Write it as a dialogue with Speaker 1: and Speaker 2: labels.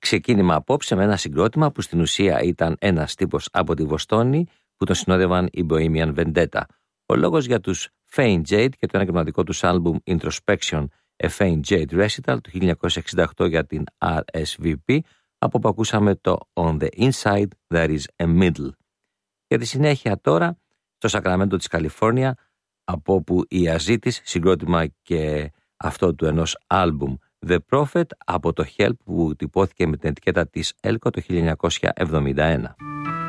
Speaker 1: ξεκίνημα απόψε με ένα συγκρότημα που στην ουσία ήταν ένας τύπος από τη Βοστόνη που τον συνόδευαν οι Bohemian Vendetta. Ο λόγος για τους Faint Jade και το ανακριματικό τους άλμπουμ Introspection, A Faint Jade Recital του 1968 για την RSVP, από που ακούσαμε το On the Inside There is a Middle. Για τη συνέχεια τώρα, στο Σακραμέντο της Καλιφόρνια, από όπου η Αζίτης, συγκρότημα και αυτό του ενός άλμπουμ The Prophet, από το Help που τυπώθηκε με την ετικέτα της Elko το 1971.